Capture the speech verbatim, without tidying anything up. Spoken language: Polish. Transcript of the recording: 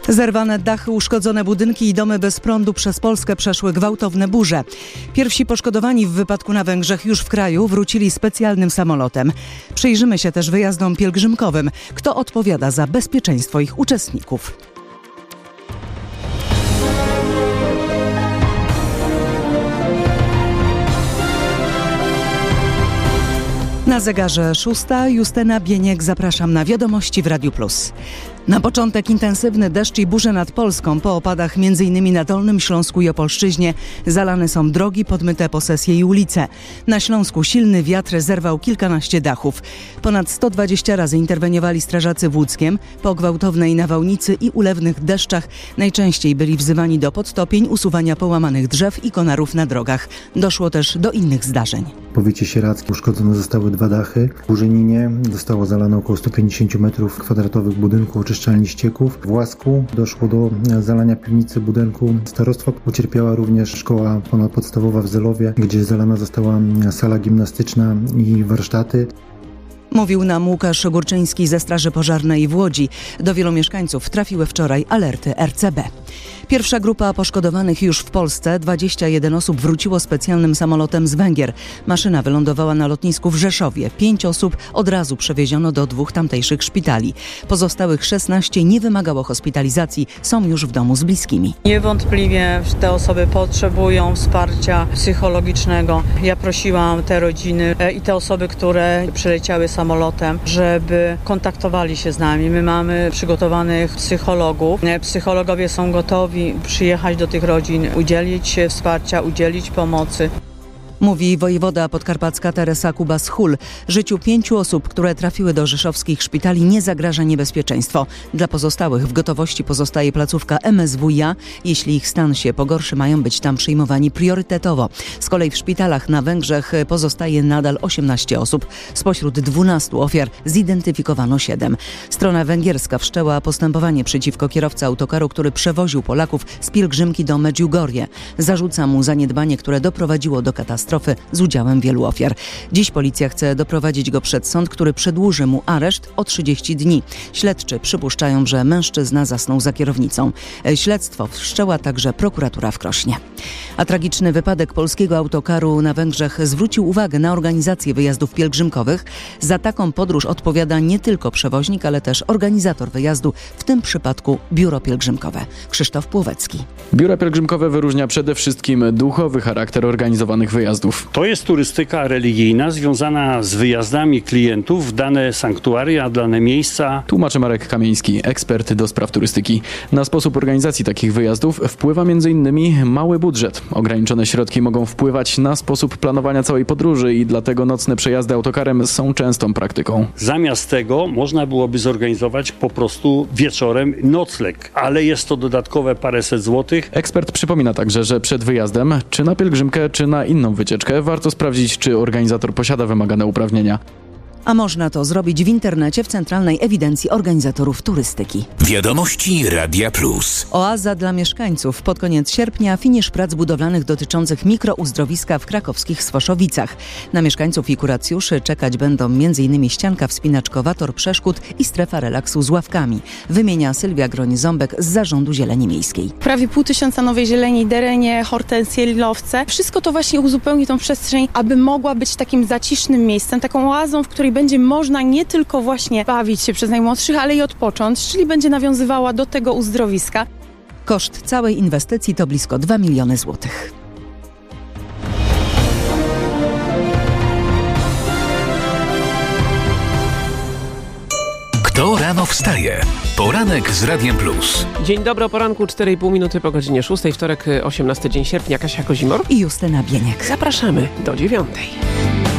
Zerwane dachy, uszkodzone budynki i domy bez prądu przez Polskę przeszły gwałtowne burze. Pierwsi poszkodowani w wypadku na Węgrzech już w kraju wrócili specjalnym samolotem. Przyjrzymy się też wyjazdom pielgrzymkowym. Kto odpowiada za bezpieczeństwo ich uczestników? Na zegarze szósta. Justyna Bieniek, zapraszam na wiadomości w Radiu Plus. Na początek intensywny deszcz i burze nad Polską. Po opadach m.in. na Dolnym Śląsku i Opolszczyźnie zalane są drogi, podmyte posesje i ulice. Na Śląsku silny wiatr zerwał kilkanaście dachów. Ponad sto dwadzieścia razy interweniowali strażacy w Łódzkiem. Po gwałtownej nawałnicy i ulewnych deszczach najczęściej byli wzywani do podtopień, usuwania połamanych drzew i konarów na drogach. Doszło też do innych zdarzeń. W powiecie sieradzkim uszkodzone zostały dwa dachy. W Burzyninie zostało zalane około sto pięćdziesiąt metrów kwadratowych budynku oczyszczalni ścieków. W Łasku doszło do zalania piwnicy budynku starostwa. Ucierpiała również szkoła ponadpodstawowa w Zelowie, gdzie zalana została sala gimnastyczna i warsztaty. Mówił nam Łukasz Górczyński ze Straży Pożarnej w Łodzi. Do wielu mieszkańców trafiły wczoraj alerty R C B. Pierwsza grupa poszkodowanych już w Polsce. dwadzieścia jeden osób wróciło specjalnym samolotem z Węgier. Maszyna wylądowała na lotnisku w Rzeszowie. Pięć osób od razu przewieziono do dwóch tamtejszych szpitali. Pozostałych szesnaście nie wymagało hospitalizacji. Są już w domu z bliskimi. Niewątpliwie te osoby potrzebują wsparcia psychologicznego. Ja prosiłam te rodziny i te osoby, które przyleciały samolotem, żeby kontaktowali się z nami. My mamy przygotowanych psychologów. Psychologowie są gotowi przyjechać do tych rodzin, udzielić wsparcia, udzielić pomocy. Mówi wojewoda podkarpacka Teresa Kubas-Hul. Życiu pięciu osób, które trafiły do rzeszowskich szpitali, nie zagraża niebezpieczeństwo. Dla pozostałych w gotowości pozostaje placówka M S W iA. Jeśli ich stan się pogorszy, mają być tam przyjmowani priorytetowo. Z kolei w szpitalach na Węgrzech pozostaje nadal osiemnaście osób. Spośród dwunastu ofiar zidentyfikowano siedem. Strona węgierska wszczęła postępowanie przeciwko kierowcy autokaru, który przewoził Polaków z pielgrzymki do Medjugorje. Zarzuca mu zaniedbanie, które doprowadziło do katastrofy z udziałem wielu ofiar. Dziś policja chce doprowadzić go przed sąd, który przedłuży mu areszt o trzydzieści dni. Śledczy przypuszczają, że mężczyzna zasnął za kierownicą. Śledztwo wszczęła także prokuratura w Krośnie. A tragiczny wypadek polskiego autokaru na Węgrzech zwrócił uwagę na organizację wyjazdów pielgrzymkowych. Za taką podróż odpowiada nie tylko przewoźnik, ale też organizator wyjazdu, w tym przypadku biuro pielgrzymkowe. Krzysztof Płowecki. Biuro pielgrzymkowe wyróżnia przede wszystkim duchowy charakter organizowanych wyjazdów. To jest turystyka religijna związana z wyjazdami klientów w dane sanktuaria, dane miejsca. Tłumaczy Marek Kamieński, ekspert do spraw turystyki. Na sposób organizacji takich wyjazdów wpływa między innymi mały budżet. Ograniczone środki mogą wpływać na sposób planowania całej podróży i dlatego nocne przejazdy autokarem są częstą praktyką. Zamiast tego można byłoby zorganizować po prostu wieczorem nocleg, ale jest to dodatkowe paręset złotych. Ekspert przypomina także, że przed wyjazdem, czy na pielgrzymkę, czy na inną wycieczkę, warto sprawdzić, czy organizator posiada wymagane uprawnienia. A można to zrobić w internecie w Centralnej Ewidencji Organizatorów Turystyki. Wiadomości Radia Plus. Oaza dla mieszkańców. Pod koniec sierpnia finisz prac budowlanych dotyczących mikrouzdrowiska w krakowskich Swoszowicach. Na mieszkańców i kuracjuszy czekać będą m.in. ścianka wspinaczkowa, tor przeszkód i strefa relaksu z ławkami. Wymienia Sylwia Groń-Ząbek z Zarządu Zieleni Miejskiej. Prawie pół tysiąca nowej zieleni, derenie, hortensje, lilowce. Wszystko to właśnie uzupełni tą przestrzeń, aby mogła być takim zacisznym miejscem, taką oazą, w której będzie można nie tylko właśnie bawić się przez najmłodszych, ale i odpocząć, czyli będzie nawiązywała do tego uzdrowiska. Koszt całej inwestycji to blisko dwa miliony złotych. Kto rano wstaje? Poranek z Radiem Plus. Dzień dobry, o poranku, cztery i pół minuty po godzinie szóstej, wtorek, osiemnasty dzień sierpnia. Kasia Kozimor i Justyna Bieniek. Zapraszamy do dziewiątej.